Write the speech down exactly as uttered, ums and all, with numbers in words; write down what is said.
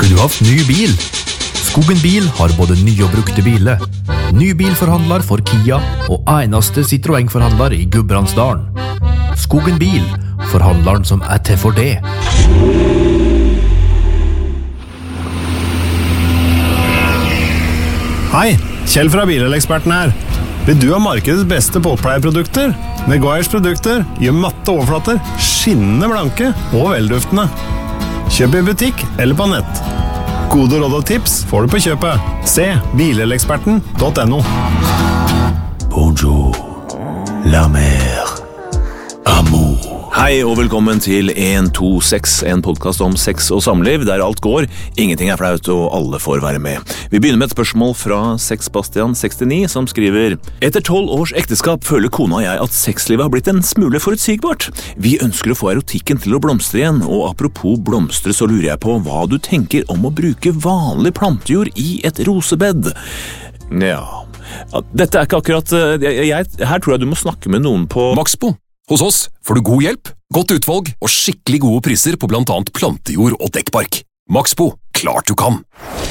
Skulle du haft ny bil? Skogen bil har både nye og brukte biler. Ny bilforhandler for Kia og eneste Citroën-forhandler i Gudbrandsdalen. Skogen bil, forhandleren som er til for det. Hei, Kjell fra Bileleksperten her. Vil du ha markedets beste båtpleieprodukter? Meguiars produkter gjør matte overflater, skinnende blanke og velduftende. Kjøp i butikk eller på nett. Gode råd og tips får du på kjøpet. Se bileleksperten punktum no. Bonjour, la mer, amour. Hei og velkommen til en to seks, en podcast om sex og samliv, der alt går, ingenting er flaut og alle får være med. Vi begynner med et spørsmål fra Sexbastian sekstini som skriver: Etter tolv års ekteskap føler kona og jeg at sexlivet har blitt en smule forutsigbart. Vi ønsker å få erotikken til å blomstre igjen, og apropos blomstre så lurer jeg på hva du tenker om å bruke vanlig plantejord i et rosebed. Ja, dette er ikke akkurat... Jeg, jeg, her tror jeg du må snakke med noen på... Maxbo. Hos oss får du god hjelp, godt utvalg og skikkelig gode priser på blant annet plantejord og dekkbark. Maxbo, klart du kan!